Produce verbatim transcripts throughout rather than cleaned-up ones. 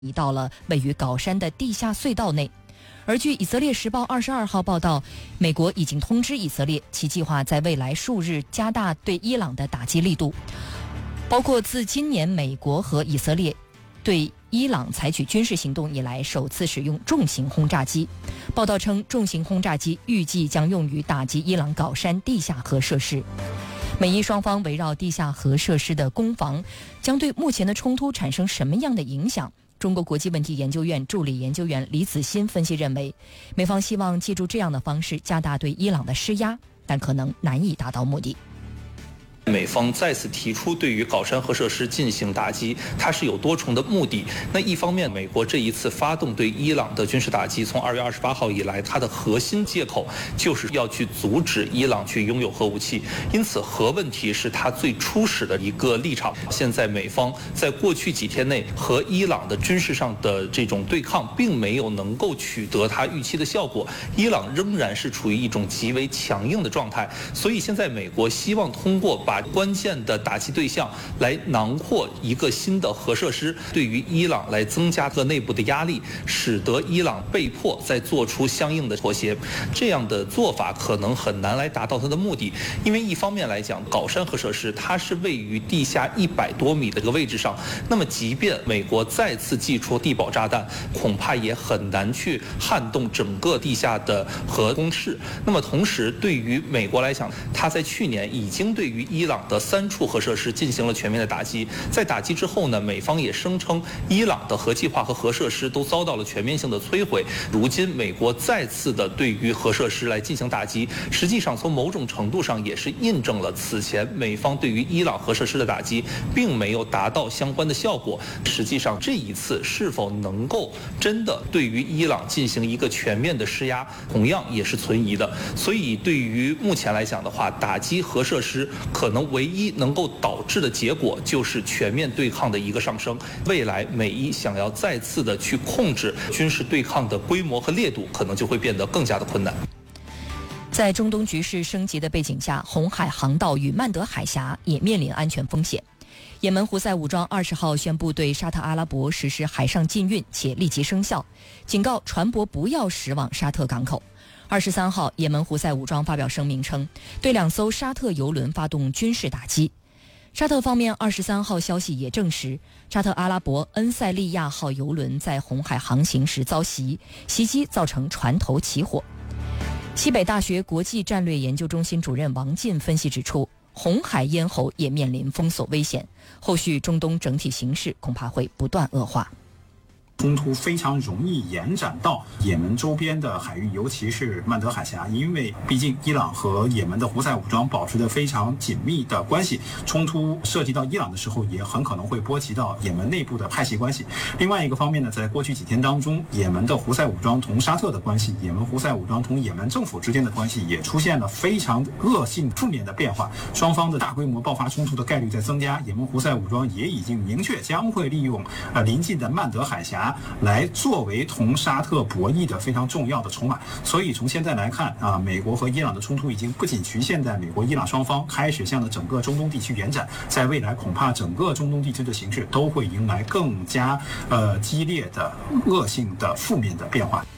移到了位于皋山的地下隧道内。而据以色列时报二十二号报道，美国已经通知以色列，其计划在未来数日加大对伊朗的打击力度，包括自今年美国和以色列对伊朗采取军事行动以来首次使用重型轰炸机。报道称，重型轰炸机预计将用于打击伊朗皋山地下核设施。美伊双方围绕地下核设施的攻防，将对目前的冲突产生什么样的影响？中国国际问题研究院助理研究员李子欣分析认为，美方希望借助这样的方式加大对伊朗的施压，但可能难以达到目的。 美方再次提出对于皋山核设施进行打击，它是有多重的目的。那一方面，美国这一次发动对伊朗的军事打击，从二月二十八号以来，它的核心借口就是要去阻止伊朗去拥有核武器，因此核问题是它最初始的一个立场。现在美方在过去几天内和伊朗的军事上的这种对抗，并没有能够取得它预期的效果，伊朗仍然是处于一种极为强硬的状态。所以现在美国希望通过把关键的打击对象来囊括一个新的核设施，对于伊朗来增加个内部的压力，使得伊朗被迫再做出相应的妥协。这样的做法可能很难来达到它的目的，因为一方面来讲，皋山核设施它是位于地下一百多米的这个位置上，那么即便美国再次祭出地堡炸弹，恐怕也很难去撼动整个地下的核工事。那么同时，对于美国来讲，它在去年已经对于伊朗的三处核设施进行了全面的打击。在打击之后呢，美方也声称伊朗的核计划和核设施都遭到了全面性的摧毁。如今美国再次的对于核设施来进行打击，实际上从某种程度上也是印证了此前美方对于伊朗核设施的打击并没有达到相关的效果。实际上这一次是否能够真的对于伊朗进行一个全面的施压，同样也是存疑的。所以对于目前来讲的话，打击核设施可能唯一能够导致的结果就是全面对抗的一个上升。未来美伊想要再次的去控制军事对抗的规模和烈度，可能就会变得更加的困难。 在中东局势升级的背景下，红海航道与曼德海峡也面临安全风险。也门胡塞武装二十号宣布对沙特阿拉伯实施海上禁运，且立即生效，警告船舶不要驶往沙特港口。二十三号，也门胡塞武装发表声明称，对两艘沙特油轮发动军事打击。沙特方面二十三号消息也证实，沙特阿拉伯恩塞利亚号油轮在红海航行时遭袭，袭击造成船头起火。西北大学国际战略研究中心主任王进分析指出，红海咽喉也面临封锁危险，后续中东整体形势恐怕会不断恶化。 冲突非常容易延展到也门周边的海域，尤其是曼德海峡，因为毕竟伊朗和也门的胡塞武装保持着非常紧密的关系，冲突涉及到伊朗的时候，也很可能会波及到也门内部的派系关系。另外一个方面呢，在过去几天当中，也门的胡塞武装同沙特的关系，也门胡塞武装同也门政府之间的关系也出现了非常恶性负面的变化，双方的大规模爆发冲突的概率在增加。也门胡塞武装也已经明确将会利用呃临近的曼德海峡来作为同沙特博弈的非常重要的筹码。所以从现在来看啊，美国和伊朗的冲突已经不仅局限在美国伊朗双方，开始向着整个中东地区延展，在未来恐怕整个中东地区的形势都会迎来更加呃激烈的恶性的负面的变化。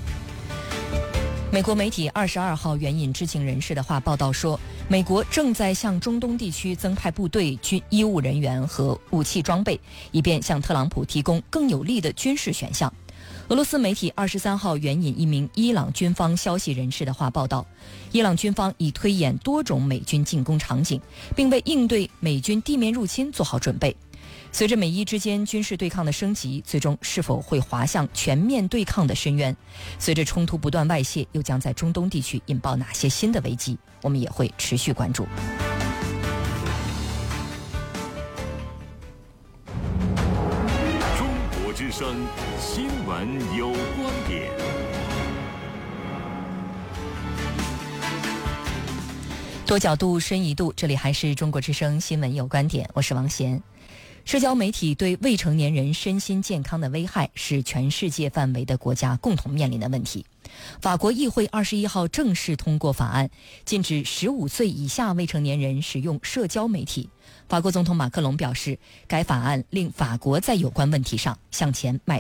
美国媒体二十二号援引知情人士的话报道说，美国正在向中东地区增派部队、军医务人员和武器装备，以便向特朗普提供更有利的军事选项。俄罗斯媒体二十三号援引一名伊朗军方消息人士的话报道，伊朗军方已推演多种美军进攻场景，并为应对美军地面入侵做好准备。随着美伊之间军事对抗的升级，最终是否会滑向全面对抗的深渊？随着冲突不断外泄，又将在中东地区引爆哪些新的危机？我们也会持续关注。 中国之声新闻有观点。 多角度、深一度，这里还是中国之声新闻有观点，我是王贤。社交媒体对未成年人身心健康的危害是全世界范围的国家共同面临的问题。 法国议会二十一号正式通过法案，禁止十五岁以下未成年人使用社交媒体。法国总统马克龙表示，该法案令法国在有关问题上向前迈